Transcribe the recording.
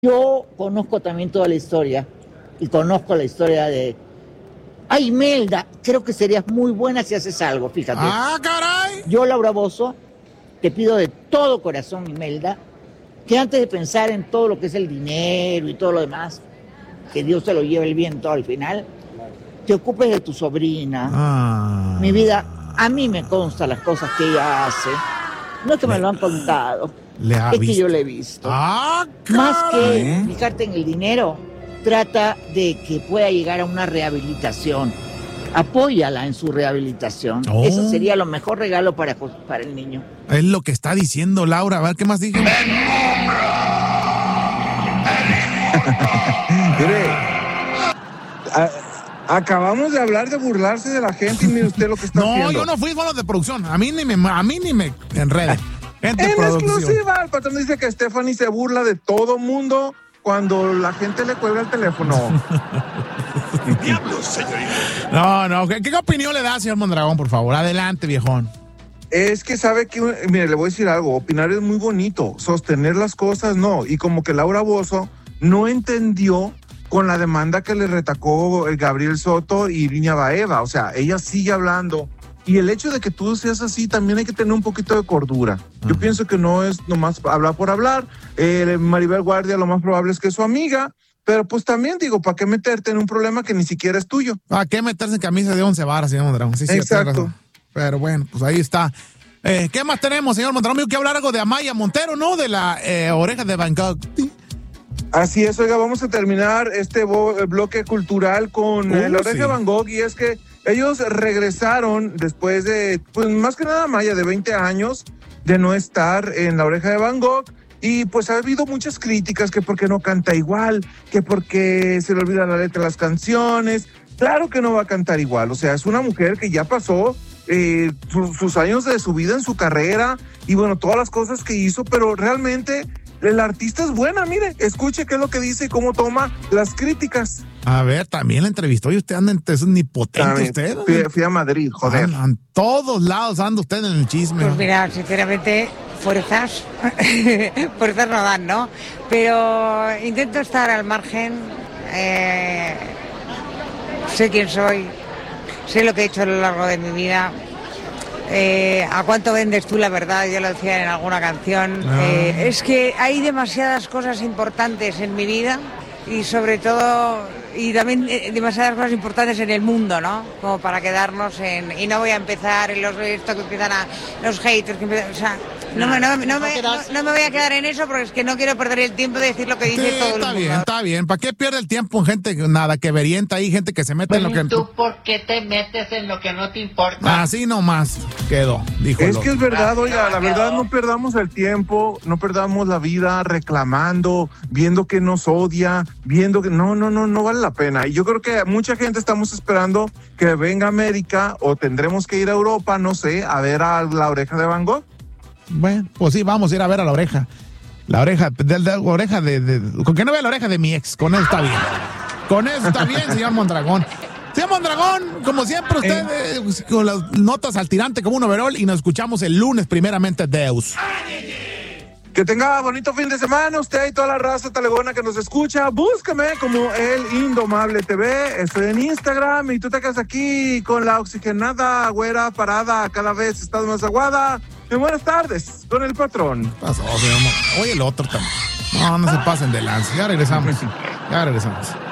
Yo conozco también toda la historia y conozco la historia de... Ay, Imelda, creo que serías muy buena si haces algo, fíjate. ¡Ah, caray! Yo, Laura Bozzo, te pido de todo corazón, Imelda, que antes de pensar en todo lo que es el dinero y todo lo demás, que Dios te lo lleve el viento al final, te ocupes de tu sobrina. Mi vida, a mí me consta las cosas que ella hace. No es que me lo han contado, es que yo le he visto. ¡Ah, caray! Más que fijarte en el dinero, trata de que pueda llegar a una rehabilitación. Apóyala en su rehabilitación. Eso sería lo mejor regalo para el niño. Es lo que está diciendo Laura. A ver, ¿qué más dije? Mire, acabamos de hablar de burlarse de la gente y mire usted lo que está haciendo. No, yo no fui con los de producción. A mí ni me enrede. Gente en producción. Exclusiva, el patrón dice que Stephanie se burla de todo mundo cuando la gente le cuelga el teléfono. Diablos, señorita. No. ¿Qué opinión le da, señor Mondragón, por favor? Adelante, viejón. Es que sabe que, mire, le voy a decir algo. Opinar es muy bonito. Sostener las cosas, no. Y como que Laura Bozzo no entendió con la demanda que le retacó Gabriel Soto y Irina Baeva. O sea, ella sigue hablando. Y el hecho de que tú seas así, también hay que tener un poquito de cordura. Yo pienso que no es nomás hablar por hablar. Maribel Guardia lo más probable es que es su amiga, pero pues también digo, ¿para qué meterte en un problema que ni siquiera es tuyo? ¿Para qué meterse en camisa de 11 varas, señor Mondragón? Sí, exacto. Pero bueno, pues ahí está. ¿Qué más tenemos, señor Mondragón? Tengo que hablar algo de Amaya Montero, ¿no? De la oreja de Van Gogh. Así es, oiga, vamos a terminar este bloque cultural con la oreja de Van Gogh, y es que ellos regresaron después de, pues más que nada, Maya, de 20 años de no estar en la oreja de Van Gogh, y pues ha habido muchas críticas, que porque no canta igual, que porque se le olvida la letra de las canciones. Claro que no va a cantar igual, o sea, es una mujer que ya pasó sus años de su vida en su carrera, y bueno, todas las cosas que hizo, pero realmente el artista es buena. Mire, escuche qué es lo que dice y cómo toma las críticas. A ver, también la entrevistó y usted anda es un impotente usted. Fui a Madrid, joder. En todos lados anda usted en el chisme. Pues mira, sinceramente, fuerzas no dan, ¿no? Pero intento estar al margen, sé quién soy, sé lo que he hecho a lo largo de mi vida. ¿A cuánto vendes tú la verdad? Yo lo decía en alguna canción. Es que hay demasiadas cosas importantes en mi vida y sobre todo, y también demasiadas cosas importantes en el mundo, ¿no? Como para quedarnos en... Y no voy a empezar en esto que empiezan los haters, que empiezan, o sea... No me voy a quedar en eso porque es que no quiero perder el tiempo de decir lo que dice todo el mundo. Está bien. ¿Para qué pierde el tiempo en gente que verienta ahí, gente que se mete en lo que... ¿Tú por qué te metes en lo que no te importa? Así nomás quedó, dijo. Es que es verdad, oiga, la verdad, no perdamos el tiempo, no perdamos la vida reclamando, viendo que nos odia, viendo que... No vale la pena. Y yo creo que mucha gente estamos esperando que venga América o tendremos que ir a Europa, no sé, a ver a la oreja de Van Gogh. Bueno, pues sí, vamos a ir a ver a la oreja. La oreja con que no vea la oreja de mi ex, con eso está bien. Con eso está bien, señor Mondragón. Señor Mondragón, como siempre, usted con las notas al tirante como un overol, y nos escuchamos el lunes, primeramente, Deus. Que tenga bonito fin de semana, usted y toda la raza talegona que nos escucha. Búscame como El Indomable TV. Estoy en Instagram y tú te quedas aquí con la oxigenada güera parada. Cada vez estás más aguada. Y buenas tardes con el patrón. Pasó, oye, el otro también. No se pasen de lanza. Ya regresamos.